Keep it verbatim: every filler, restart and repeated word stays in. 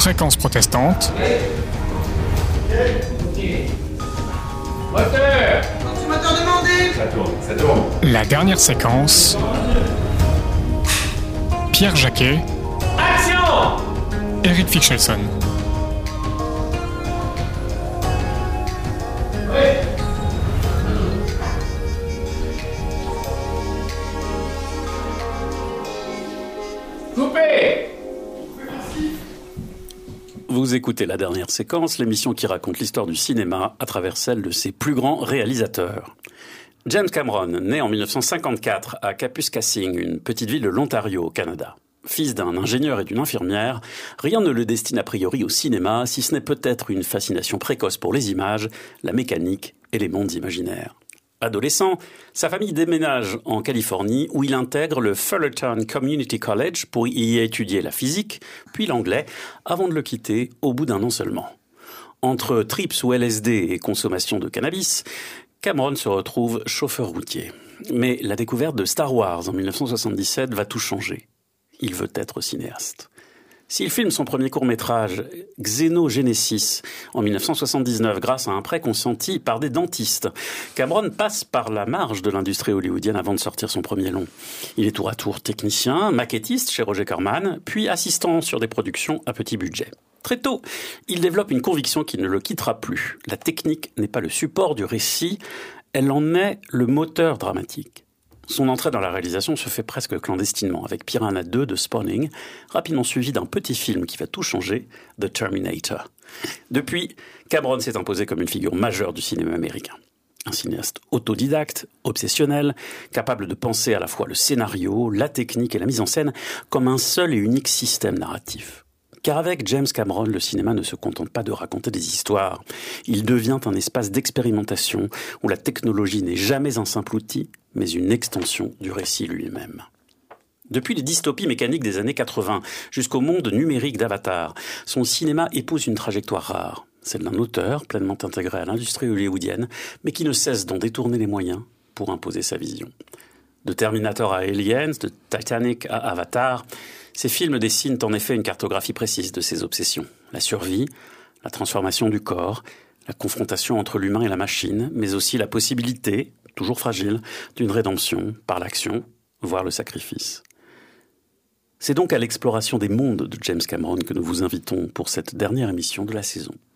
Fréquence protestante. Moteur. Moteur demandé. Ça tourne, ça tourne. La dernière séquence. Pierre Jacquet. Action. Eric Fichelson. Oui. Coupé. Vous écoutez La Dernière Séquence, l'émission qui raconte l'histoire du cinéma à travers celle de ses plus grands réalisateurs. James Cameron, né en dix-neuf cent cinquante-quatre à Kapuskasing, une petite ville de l'Ontario au Canada. Fils d'un ingénieur et d'une infirmière, rien ne le destine a priori au cinéma, si ce n'est peut-être une fascination précoce pour les images, la mécanique et les mondes imaginaires. Adolescent, sa famille déménage en Californie où il intègre le Fullerton Community College pour y étudier la physique, puis l'anglais, avant de le quitter au bout d'un an seulement. Entre trips ou L S D et consommation de cannabis, Cameron se retrouve chauffeur routier. Mais la découverte de Star Wars en dix-neuf cent soixante-dix-sept va tout changer. Il veut être cinéaste. S'il filme son premier court-métrage, Xenogenesis, en dix-neuf cent soixante-dix-neuf, grâce à un prêt consenti par des dentistes, Cameron passe par la marge de l'industrie hollywoodienne avant de sortir son premier long. Il est tour à tour technicien, maquettiste chez Roger Corman, puis assistant sur des productions à petit budget. Très tôt, il développe une conviction qui ne le quittera plus. La technique n'est pas le support du récit, elle en est le moteur dramatique. Son entrée dans la réalisation se fait presque clandestinement, avec Piranha deux de Spawning, rapidement suivi d'un petit film qui va tout changer, The Terminator. Depuis, Cameron s'est imposé comme une figure majeure du cinéma américain. Un cinéaste autodidacte, obsessionnel, capable de penser à la fois le scénario, la technique et la mise en scène comme un seul et unique système narratif. Car avec James Cameron, le cinéma ne se contente pas de raconter des histoires. Il devient un espace d'expérimentation où la technologie n'est jamais un simple outil, mais une extension du récit lui-même. Depuis les dystopies mécaniques des années quatre-vingts jusqu'au monde numérique d'Avatar, son cinéma épouse une trajectoire rare, celle d'un auteur pleinement intégré à l'industrie hollywoodienne, mais qui ne cesse d'en détourner les moyens pour imposer sa vision. De Terminator à Aliens, de Titanic à Avatar, ces films dessinent en effet une cartographie précise de ses obsessions. La survie, la transformation du corps, la confrontation entre l'humain et la machine, mais aussi la possibilité, toujours fragile, d'une rédemption par l'action, voire le sacrifice. C'est donc à l'exploration des mondes de James Cameron que nous vous invitons pour cette dernière émission de la saison.